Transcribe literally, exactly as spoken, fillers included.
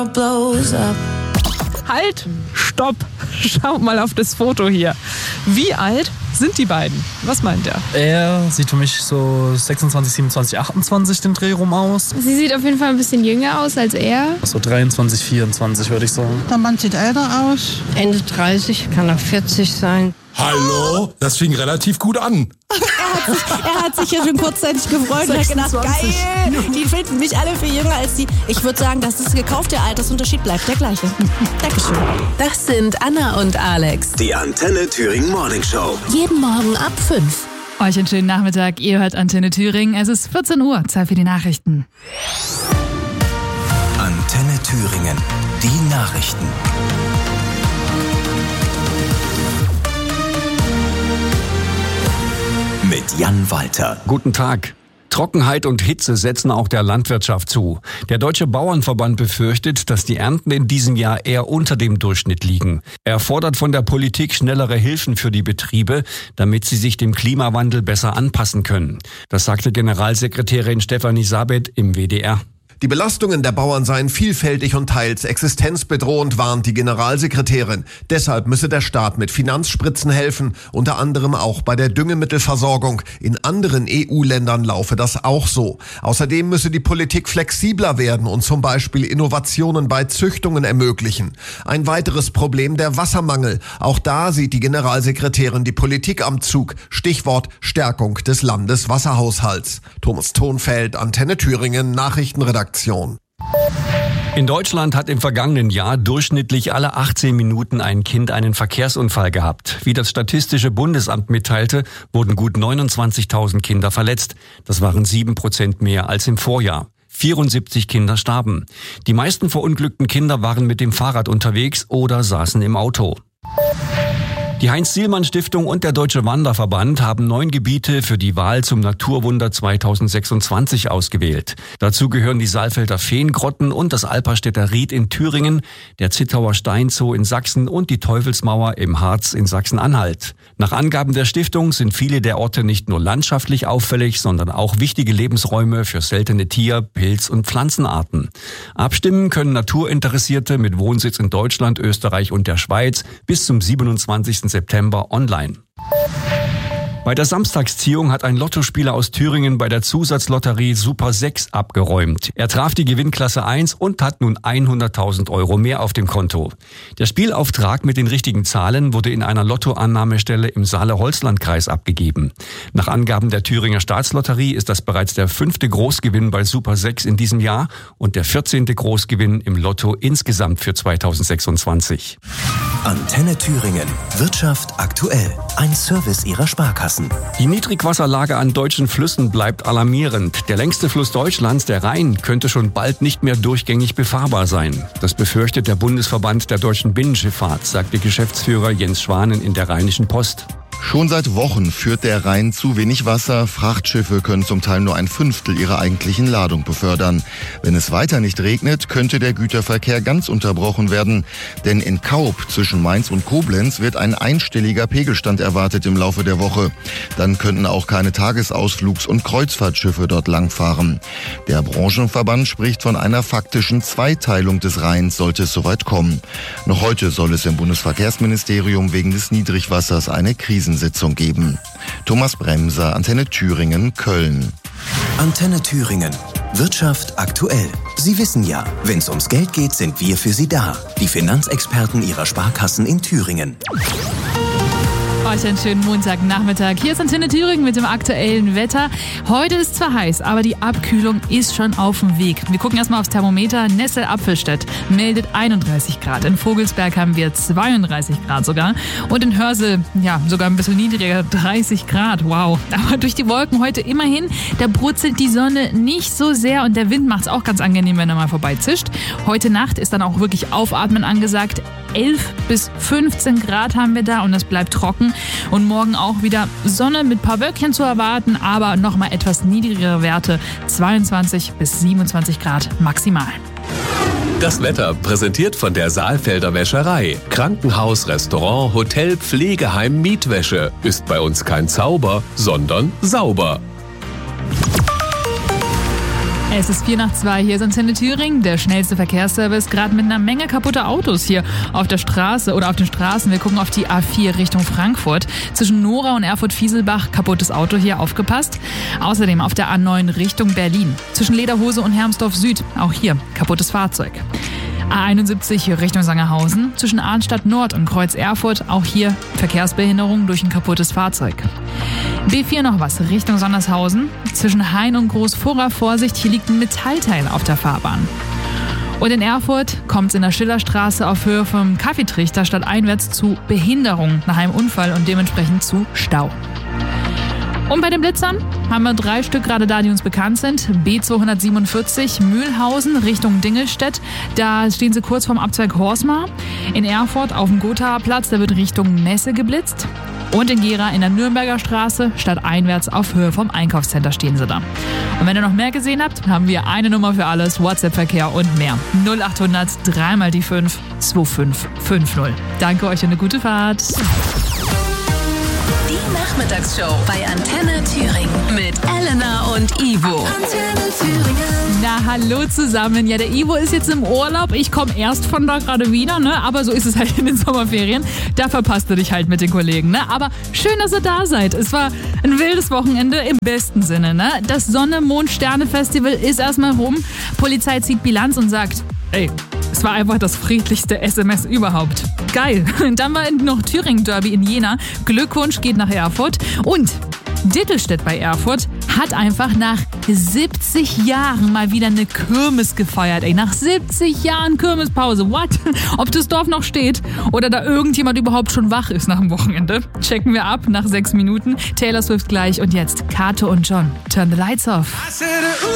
Halt! Stopp! Schaut mal auf das Foto hier. Wie alt sind die beiden? Was meint er? Er sieht für mich so sechsundzwanzig, siebenundzwanzig, achtundzwanzig den Dreh rum aus. Sie sieht auf jeden Fall ein bisschen jünger aus als er. So dreiundzwanzig, vierundzwanzig würde ich sagen. Der Mann sieht älter aus. Ende dreißig, kann auch vierzig sein. Hallo? Das fing relativ gut an. Er hat sich, er hat sich ja schon kurzzeitig gefreut und hat gedacht, geil, die finden mich alle viel jünger als die. Ich würde sagen, das ist gekauft, der Altersunterschied bleibt der gleiche. Dankeschön. Das sind Anna und Alex. Die Antenne Thüringen Morning Show. Jeden Morgen ab fünf. Euch einen schönen Nachmittag. Ihr hört Antenne Thüringen. Es ist vierzehn Uhr. Zeit für die Nachrichten. Antenne Thüringen. Die Nachrichten. Mit Jan Walter. Guten Tag. Trockenheit und Hitze setzen auch der Landwirtschaft zu. Der Deutsche Bauernverband befürchtet, dass die Ernten in diesem Jahr eher unter dem Durchschnitt liegen. Er fordert von der Politik schnellere Hilfen für die Betriebe, damit sie sich dem Klimawandel besser anpassen können. Das sagte Generalsekretärin Stefanie Sabet im W D R. Die Belastungen der Bauern seien vielfältig und teils existenzbedrohend, warnt die Generalsekretärin. Deshalb müsse der Staat mit Finanzspritzen helfen, unter anderem auch bei der Düngemittelversorgung. In anderen E U-Ländern laufe das auch so. Außerdem müsse die Politik flexibler werden und zum Beispiel Innovationen bei Züchtungen ermöglichen. Ein weiteres Problem der Wassermangel. Auch da sieht die Generalsekretärin die Politik am Zug. Stichwort Stärkung des Landeswasserhaushalts. Thomas Thonfeld, Antenne Thüringen, Nachrichtenredaktion. In Deutschland hat im vergangenen Jahr durchschnittlich alle achtzehn Minuten ein Kind einen Verkehrsunfall gehabt. Wie das Statistische Bundesamt mitteilte, wurden gut neunundzwanzigtausend Kinder verletzt. Das waren sieben Prozent mehr als im Vorjahr. vierundsiebzig Kinder starben. Die meisten verunglückten Kinder waren mit dem Fahrrad unterwegs oder saßen im Auto. Die Heinz-Sielmann-Stiftung und der Deutsche Wanderverband haben neun Gebiete für die Wahl zum Naturwunder zweitausendsechsundzwanzig ausgewählt. Dazu gehören die Saalfelder Feengrotten und das Alperstädter Ried in Thüringen, der Zittauer Steinzoo in Sachsen und die Teufelsmauer im Harz in Sachsen-Anhalt. Nach Angaben der Stiftung sind viele der Orte nicht nur landschaftlich auffällig, sondern auch wichtige Lebensräume für seltene Tier-, Pilz- und Pflanzenarten. Abstimmen können Naturinteressierte mit Wohnsitz in Deutschland, Österreich und der Schweiz bis zum siebenundzwanzigsten September online. Bei der Samstagsziehung hat ein Lottospieler aus Thüringen bei der Zusatzlotterie Super sechs abgeräumt. Er traf die Gewinnklasse eins und hat nun hunderttausend Euro mehr auf dem Konto. Der Spielauftrag mit den richtigen Zahlen wurde in einer Lottoannahmestelle im Saale-Holzland-Kreis abgegeben. Nach Angaben der Thüringer Staatslotterie ist das bereits der fünfte Großgewinn bei Super sechs in diesem Jahr und der vierzehnte Großgewinn im Lotto insgesamt für zweitausendsechsundzwanzig. Antenne Thüringen. Wirtschaft aktuell. Ein Service Ihrer Sparkasse. Die Niedrigwasserlage an deutschen Flüssen bleibt alarmierend. Der längste Fluss Deutschlands, der Rhein, könnte schon bald nicht mehr durchgängig befahrbar sein. Das befürchtet der Bundesverband der deutschen Binnenschifffahrt, sagte Geschäftsführer Jens Schwanen in der Rheinischen Post. Schon seit Wochen führt der Rhein zu wenig Wasser. Frachtschiffe können zum Teil nur ein Fünftel ihrer eigentlichen Ladung befördern. Wenn es weiter nicht regnet, könnte der Güterverkehr ganz unterbrochen werden. Denn in Kaub zwischen Mainz und Koblenz wird ein einstelliger Pegelstand erwartet im Laufe der Woche. Dann könnten auch keine Tagesausflugs- und Kreuzfahrtschiffe dort langfahren. Der Branchenverband spricht von einer faktischen Zweiteilung des Rheins, sollte es soweit kommen. Noch heute soll es im Bundesverkehrsministerium wegen des Niedrigwassers eine Krise Sitzung geben. Thomas Bremser, Antenne Thüringen, Köln. Antenne Thüringen. Wirtschaft aktuell. Sie wissen ja, wenn es ums Geld geht, sind wir für Sie da. Die Finanzexperten Ihrer Sparkassen in Thüringen. Euch einen schönen Montagnachmittag. Hier ist Antenne Thüringen mit dem aktuellen Wetter. Heute ist zwar heiß, aber die Abkühlung ist schon auf dem Weg. Wir gucken erstmal aufs Thermometer. Nessel-Apfelstedt meldet einunddreißig Grad. In Vogelsberg haben wir zweiunddreißig Grad sogar. Und in Hörsel, ja, sogar ein bisschen niedriger, dreißig Grad. Wow. Aber durch die Wolken heute immerhin, da brutzelt die Sonne nicht so sehr und der Wind macht es auch ganz angenehm, wenn er mal vorbeizischt. Heute Nacht ist dann auch wirklich Aufatmen angesagt. elf bis fünfzehn Grad haben wir da und es bleibt trocken. Und morgen auch wieder Sonne mit ein paar Wölkchen zu erwarten, aber nochmal etwas niedrigere Werte, zweiundzwanzig bis siebenundzwanzig Grad maximal. Das Wetter präsentiert von der Saalfelder Wäscherei. Krankenhaus, Restaurant, Hotel, Pflegeheim, Mietwäsche. Ist bei uns kein Zauber, sondern sauber. Es ist vier nach zwei, hier ist Antenne Thüringen, der schnellste Verkehrsservice, gerade mit einer Menge kaputter Autos hier auf der Straße oder auf den Straßen. Wir gucken auf die A vier Richtung Frankfurt. Zwischen Nora und Erfurt-Fieselbach kaputtes Auto hier, aufgepasst. Außerdem auf der A neun Richtung Berlin. Zwischen Lederhose und Hermsdorf Süd, auch hier kaputtes Fahrzeug. A einundsiebzig Richtung Sangerhausen, zwischen Arnstadt Nord und Kreuz Erfurt, auch hier Verkehrsbehinderung durch ein kaputtes Fahrzeug. B vier noch was, Richtung Sondershausen, zwischen Hain und Großfurra, Vorsicht, hier liegt ein Metallteil auf der Fahrbahn. Und in Erfurt kommt es in der Schillerstraße auf Höhe vom Kaffeetrichter stadteinwärts zu Behinderung nach einem Unfall und dementsprechend zu Stau. Und bei den Blitzern haben wir drei Stück gerade da, die uns bekannt sind. B zweihundertsiebenundvierzig Mühlhausen Richtung Dingelstedt. Da stehen sie kurz vorm Abzweig Horsmar. In Erfurt auf dem Gothaer Platz, da wird Richtung Messe geblitzt. Und in Gera in der Nürnberger Straße, stadteinwärts auf Höhe vom Einkaufscenter stehen sie da. Und wenn ihr noch mehr gesehen habt, haben wir eine Nummer für alles, WhatsApp-Verkehr und mehr. null achthundert drei mal die fünf zwei fünf fünf null. Danke euch und eine gute Fahrt. Die Nachmittagsshow bei Antenne Thüringen mit Elena und Ivo. Antenne Thüringen. Na, hallo zusammen. Ja, der Ivo ist jetzt im Urlaub. Ich komme erst von da gerade wieder, ne? Aber so ist es halt in den Sommerferien. Da verpasst du dich halt mit den Kollegen, ne? Aber schön, dass ihr da seid. Es war ein wildes Wochenende im besten Sinne, ne? Das Sonne-Mond-Sterne-Festival ist erstmal rum. Polizei zieht Bilanz und sagt, ey, es war einfach das friedlichste S M S überhaupt. Geil. Dann war noch Thüringen-Derby in Jena. Glückwunsch geht nach Erfurt. Und Dittelstedt bei Erfurt hat einfach nach siebzig Jahren mal wieder eine Kirmes gefeiert. Ey, nach siebzig Jahren Kirmespause. What? Ob das Dorf noch steht oder da irgendjemand überhaupt schon wach ist nach dem Wochenende, checken wir ab nach sechs Minuten. Taylor Swift gleich und jetzt Kato und John. Turn the lights off.